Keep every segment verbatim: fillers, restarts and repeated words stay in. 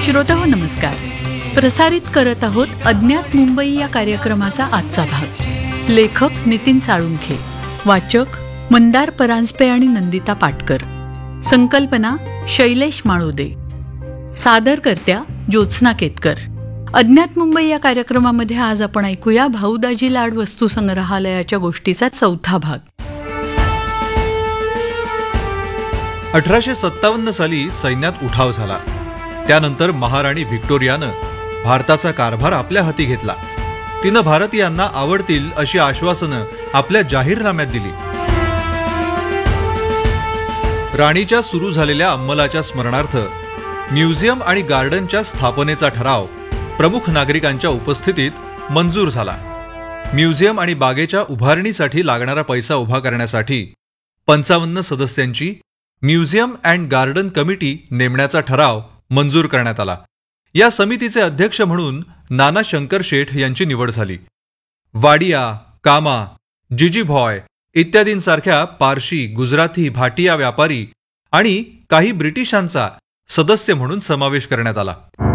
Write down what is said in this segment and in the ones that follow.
श्रोताहो नमस्कार. प्रसारित करत आहोत अज्ञात मुंबई या कार्यक्रमाचा आजचा भाग. लेखक नितीन साळुंखे, वाचक मंदार परांजपे आणि नंदिता पाटकर, संकल्पना शैलेश माळोदे, सादरकर्त्या ज्योत्स्ना केतकर. अज्ञात मुंबई या कार्यक्रमामध्ये आज आपण ऐकूया भाऊ दाजी लाड वस्तू संग्रहालयाच्या गोष्टीचा चौथा भाग. अठराशे सत्तावन्न साली सैन्यात उठाव झाला. त्यानंतर महाराणी व्हिक्टोरियानं भारताचा कारभार आपल्या हाती घेतला. तिनं भारतीयांना आवडतील अशी आश्वासनं आपल्या जाहीरनाम्यात दिली. राणीच्या सुरू झालेल्या अंमलाच्या स्मरणार्थ म्युझियम आणि गार्डनच्या स्थापनेचा ठराव प्रमुख नागरिकांच्या उपस्थितीत मंजूर झाला. म्युझियम आणि बागेच्या उभारणीसाठी लागणारा पैसा उभा करण्यासाठी पंचावन्न सदस्यांची म्युझियम अँड गार्डन कमिटी नेमण्याचा ठराव मंजूर करण्यात आला. या समितीचे अध्यक्ष म्हणून नाना शंकर शेठ यांची निवड झाली. वाडिया, कामा, जिजीभॉय इत्यादींसारख्या पारशी, गुजराती, भाटिया व्यापारी आणि काही ब्रिटिशांचा सदस्य म्हणून समावेश करण्यात आला.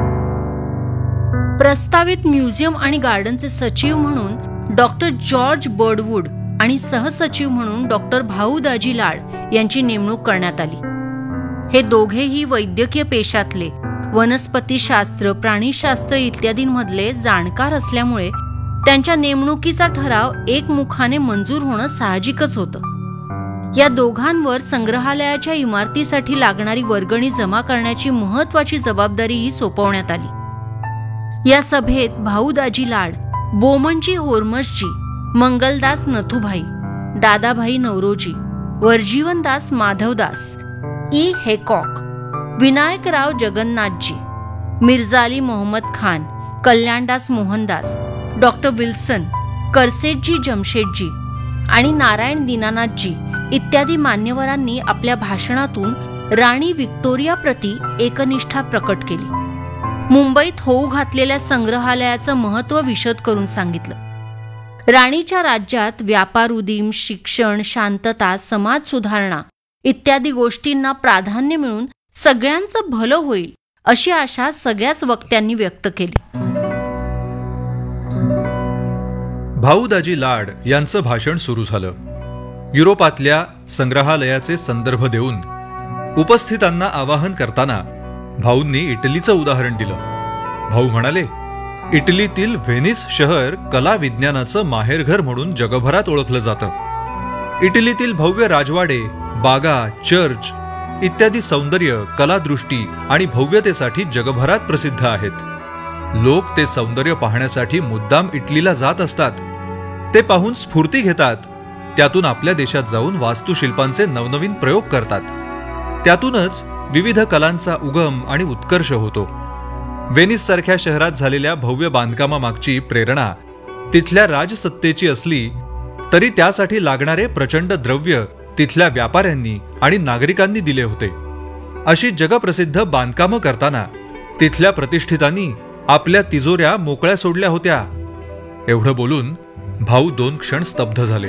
प्रस्तावित म्युझियम आणि गार्डनचे सचिव म्हणून डॉक्टर जॉर्ज बर्डवूड आणि सहसचिव म्हणून डॉक्टर भाऊ दाजी लाड यांची नेमणूक करण्यात आली. हे दोघेही वैद्यकीय पेशातले, वनस्पतीशास्त्र, प्राणीशास्त्र इत्यादींमधले जाणकार असल्यामुळे त्यांच्या नेमणुकीचा ठराव एकमुखाने मंजूर होणं साहजिकच होतं. या दोघांवर संग्रहालयाच्या इमारतीसाठी लागणारी वर्गणी जमा करण्याची महत्वाची जबाबदारीही सोपवण्यात आली. या सभेत Bhau Daji Lad, Bomanji होर्मसजी, Mangaldas नथुभाई, Dadabhai Naoroji, वर्जीवनदास Madhavdas, E हेकॉक, Vinayakrao Jagannathji, मिर्झाली Mohammed Khan, Kalyandas Mohandas, doctor Wilson, करसेटजी Jamshedji आणि नारायण दीनानाथजी इत्यादी मान्यवरांनी आपल्या भाषणातून राणी व्हिक्टोरिया प्रती एकनिष्ठा प्रकट केली. मुंबईत होऊ घातलेल्या संग्रहालयाचं महत्त्व विशद करून सांगितलं. राणीच्या राज्यात व्यापार उदीम, शिक्षण, शांतता, समाज सुधारणा इत्यादी गोष्टींना प्राधान्य मिळून सगळ्यांचं भलं होईल अशी आशा सगळ्याच वक्त्यांनी व्यक्त केली. भाऊ दाजी लाड यांचं भाषण सुरू झालं. युरोपातल्या संग्रहालयाचे संदर्भ देऊन उपस्थितांना आवाहन करताना भाऊंनी इटलीचं उदाहरण दिलं. भाऊ म्हणाले, इटलीतील व्हेनिस शहर कला विज्ञानाचं माहेरघर म्हणून जगभरात ओळखलं जातं. इटलीतील भव्य राजवाडे, बागा, चर्च इत्यादी सौंदर्य, कलादृष्टी आणि भव्यतेसाठी जगभरात प्रसिद्ध आहेत. लोक ते सौंदर्य पाहण्यासाठी मुद्दाम इटलीला जात असतात. ते पाहून स्फूर्ती घेतात. त्यातून आपल्या देशात जाऊन वास्तुशिल्पांचे नवनवीन प्रयोग करतात. त्यातूनच विविध कलांचा उगम आणि उत्कर्ष होतो. व्हेनिस सारख्या शहरात झालेल्या भव्य बांधकामामागची प्रेरणा तिथल्या राजसत्तेची असली तरी त्यासाठी लागणारे प्रचंड द्रव्य तिथल्या व्यापाऱ्यांनी आणि नागरिकांनी दिले होते. अशी जगप्रसिद्ध बांधकामं करताना तिथल्या प्रतिष्ठितांनी आपल्या तिजोऱ्या मोकळ्या सोडल्या होत्या. एवढं बोलून भाऊ दोन क्षण स्तब्ध झाले.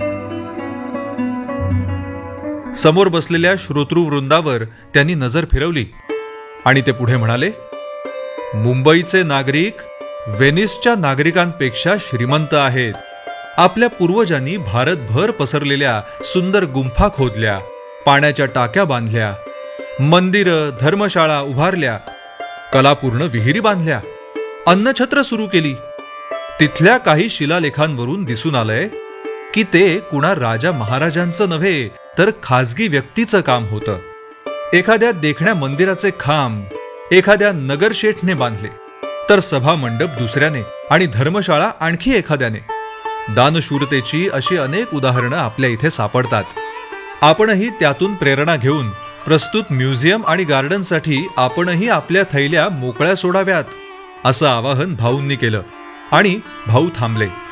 समोर बसलेल्या श्रोतृवृंदावर त्यांनी नजर फिरवली आणि ते पुढे म्हणाले, मुंबईचे नागरिक व्हेनिसच्या नागरिकांपेक्षा श्रीमंत आहेत. आपल्या पूर्वजांनी भारतभर पसरलेल्या सुंदर गुंफा खोदल्या, पाण्याच्या टाक्या बांधल्या, मंदिरं, धर्मशाळा उभारल्या, कलापूर्ण विहिरी बांधल्या, अन्नछत्र सुरू केली. तिथल्या काही शिलालेखांवरून दिसून आलंय की ते कुणा राजा महाराजांचं नव्हे तर खाजगी व्यक्तीचं काम होतं. एखाद्या देखण्या मंदिराचे खांब एखाद्या नगरशेठने बांधले, तर सभा मंडप दुसऱ्याने आणि धर्मशाळा आणखी एखाद्याने. दानशूरतेची अशी अनेक उदाहरणं आपल्या इथे सापडतात. आपणही त्यातून प्रेरणा घेऊन प्रस्तुत म्युझियम आणि गार्डनसाठी आपणही आपल्या थैल्या मोकळ्या सोडाव्यात असं आवाहन भाऊंनी केलं आणि भाऊ थांबले.